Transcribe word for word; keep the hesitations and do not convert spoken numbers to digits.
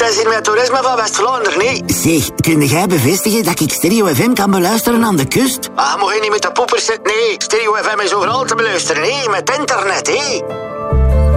is hier met toerisme van West-Vlaanderen, nee. Zeg, kun jij bevestigen dat ik Stereo F M kan beluisteren aan de kust? Ah, mocht je niet met de poepers zitten, nee. Stereo F M is overal te beluisteren, nee. Met internet, hé.